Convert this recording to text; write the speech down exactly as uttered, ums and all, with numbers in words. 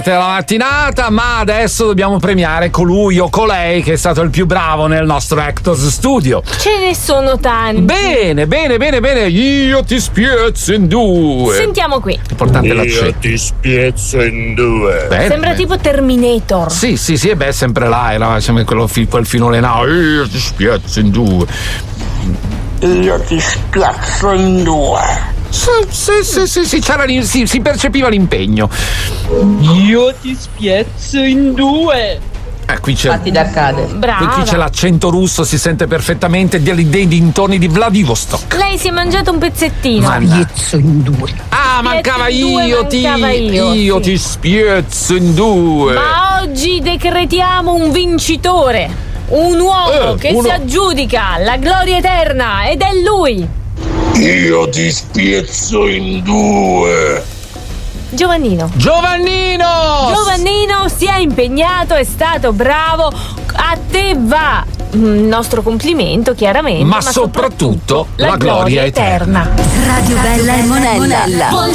la mattinata, ma adesso dobbiamo premiare colui o colei che è stato il più bravo nel nostro Actors Studio. Ce ne sono tanti. Bene, bene, bene, bene. Io ti spiezzo in due. Sentiamo qui. Importante la Io ti spiezzo in due. Bene, Sembra bene. tipo Terminator. Sì, sì, sì, e beh, sempre là, era sempre quello, quel finone là. Io ti spiezzo in due. Io ti spiazzo in due. Sì, sì, sì, sì, sì, c'era, sì, si percepiva l'impegno. Io ti spiezzo in due. Eh, qui c'è, Fatti d'accade. Brava. qui c'è l'accento russo, si sente perfettamente dei, dei dintorni di Vladivostok. Lei si è mangiato un pezzettino. Manna. in due. Ah, mancava in due, io, ti, mancava io, io sì. ti spiezzo in due. Ma oggi decretiamo un vincitore. Un uomo Eh, che uno- si aggiudica la gloria eterna ed è lui. Io ti spiezzo in due. Giovannino. Giovannino! Giovannino si è impegnato, è stato bravo. A te va il nostro complimento, chiaramente. Ma soprattutto la gloria eterna. Radio Bella e Monella.